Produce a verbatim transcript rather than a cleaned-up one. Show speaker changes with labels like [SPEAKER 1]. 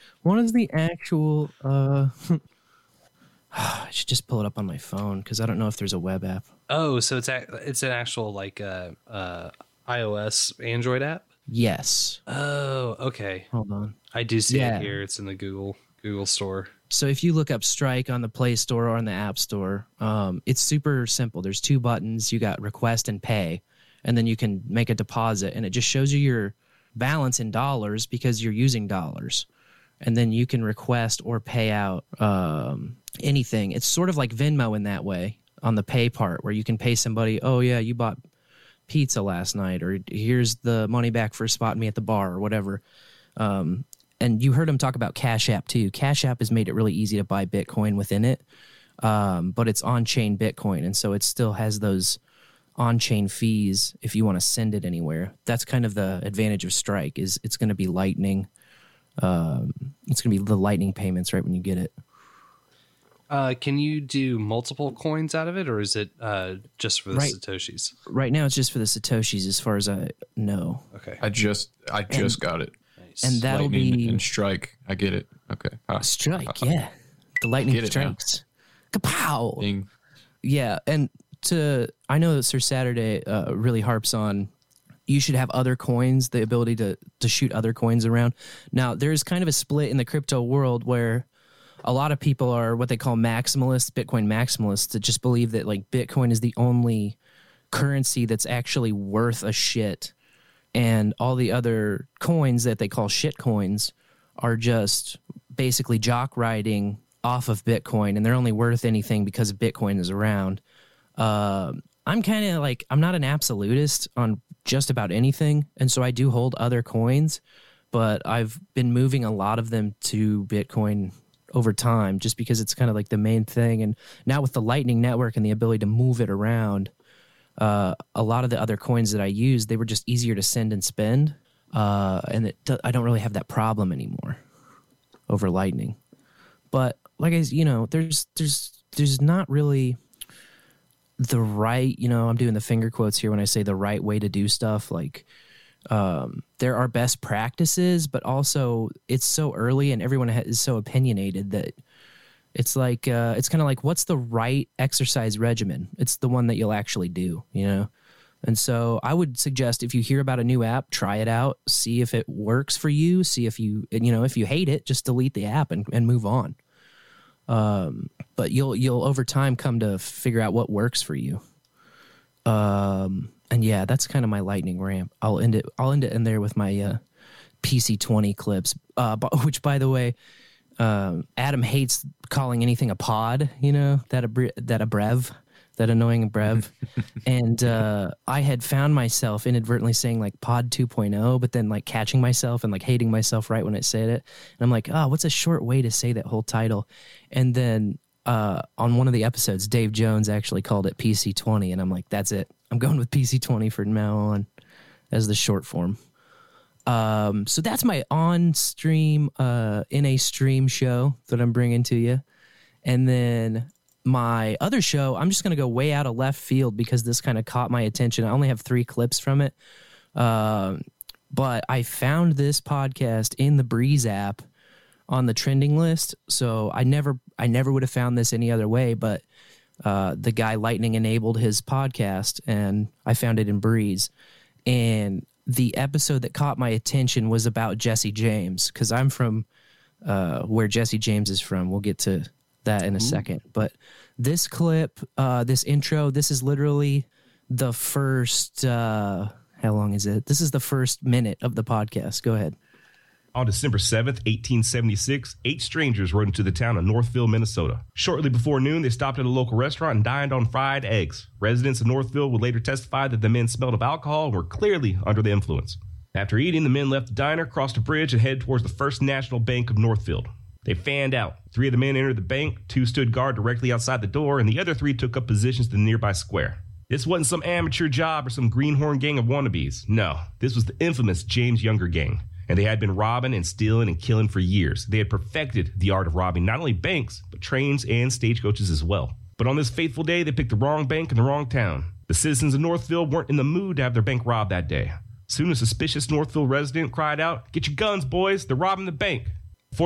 [SPEAKER 1] What is the actual... Uh, I should just pull it up on my phone because I don't know if there's a web app.
[SPEAKER 2] Oh, so it's a, it's an actual like uh, uh, iOS Android app?
[SPEAKER 1] Yes.
[SPEAKER 2] Oh, okay.
[SPEAKER 1] Hold on.
[SPEAKER 2] I do see
[SPEAKER 1] Yeah.
[SPEAKER 2] it here. It's in the Google Google store.
[SPEAKER 1] So if you look up Strike on the Play Store or on the App Store, um, it's super simple. There's two buttons. You got request and pay, and then you can make a deposit, and it just shows you your balance in dollars because you're using dollars. And then you can request or pay out um, anything. It's sort of like Venmo in that way on the pay part where you can pay somebody, oh, yeah, you bought pizza last night, or here's the money back for spotting me at the bar or whatever. Um, and you heard him talk about Cash App too. Cash App has made it really easy to buy Bitcoin within it, um, but it's on-chain Bitcoin, and so it still has those on-chain fees if you want to send it anywhere. That's kind of the advantage of Strike is it's going to be Lightning. Um, it's going to be the Lightning payments right when you get it.
[SPEAKER 2] Uh, can you do multiple coins out of it, or is it uh, just for the
[SPEAKER 1] right.
[SPEAKER 2] Satoshis?
[SPEAKER 1] Right now, it's just for the Satoshis, as far as I know.
[SPEAKER 2] Okay,
[SPEAKER 3] I just I just
[SPEAKER 1] and,
[SPEAKER 3] got it.
[SPEAKER 2] Nice.
[SPEAKER 1] And that'll
[SPEAKER 3] Lightning
[SPEAKER 1] be
[SPEAKER 3] and Strike. I get it. Okay, ah,
[SPEAKER 1] Strike.
[SPEAKER 3] ah,
[SPEAKER 1] Yeah, the Lightning strikes. Kapow!
[SPEAKER 3] Ding.
[SPEAKER 1] Yeah, and to I know that Sir Saturday uh, really harps on. You should have other coins, the ability to to shoot other coins around. Now, there's kind of a split in the crypto world where a lot of people are what they call maximalists, Bitcoin maximalists, that just believe that like Bitcoin is the only currency that's actually worth a shit, and all the other coins that they call shit coins are just basically jock riding off of Bitcoin, and they're only worth anything because Bitcoin is around. Uh, I'm kind of like, I'm not an absolutist on just about anything, and so I do hold other coins, but I've been moving a lot of them to Bitcoin over time just because it's kind of like the main thing. And now with the Lightning Network and the ability to move it around, uh, a lot of the other coins that I used, they were just easier to send and spend, uh, and it, I don't really have that problem anymore over Lightning. But like I, you know, there's there's there's not really the right, you know, I'm doing the finger quotes here when I say the right way to do stuff. Like, um, there are best practices, but also it's so early and everyone ha- is so opinionated that it's like, uh, it's kind of like, what's the right exercise regimen? It's the one that you'll actually do, you know? And so I would suggest if you hear about a new app, try it out, see if it works for you, see if you, you know, if you hate it, just delete the app and, and move on. Um, but you'll you'll over time come to figure out what works for you. Um, and yeah, that's kind of my lightning ramp. I'll end it. I'll end it in there with my uh, P C twenty clips. Uh, which, by the way, um, Adam hates calling anything a pod. You know that a that a brev, that annoying brev. And uh, I had found myself inadvertently saying like pod two point oh, but then like catching myself and like hating myself right when I said it. And I'm like, oh, what's a short way to say that whole title? And then uh, on one of the episodes, Dave Jones actually called it P C twenty. And I'm like, that's it. I'm going with P C twenty from now on as the short form. Um, so that's my on-stream, uh, in a stream show that I'm bringing to you. And then my other show, I'm just going to go way out of left field because this kind of caught my attention. I only have three clips from it. Um, but I found this podcast in the Breeze app on the trending list. So I never, I never would have found this any other way, but uh, the guy Lightning enabled his podcast and I found it in Breeze. And the episode that caught my attention was about Jesse James, because I'm from uh, where Jesse James is from. We'll get to that in a Ooh. second. But this clip, uh, this intro, this is literally the first, uh, how long is it? This is the first minute of the podcast. Go ahead.
[SPEAKER 4] On December seventh, eighteen seventy-six, eight strangers rode into the town of Northville, Minnesota. Shortly before noon, they stopped at a local restaurant and dined on fried eggs. Residents of Northville would later testify that the men smelled of alcohol and were clearly under the influence. After eating, the men left the diner, crossed a bridge, and headed towards the First National Bank of Northfield. They fanned out. Three of the men entered the bank, two stood guard directly outside the door, and the other three took up positions in the nearby square. This wasn't some amateur job or some greenhorn gang of wannabes. No, this was the infamous James Younger gang. And they had been robbing and stealing and killing for years. They had perfected the art of robbing not only banks, but trains and stagecoaches as well. But on this fateful day, they picked the wrong bank in the wrong town. The citizens of Northville weren't in the mood to have their bank robbed that day. Soon a suspicious Northville resident cried out, "Get your guns, boys, they're robbing the bank."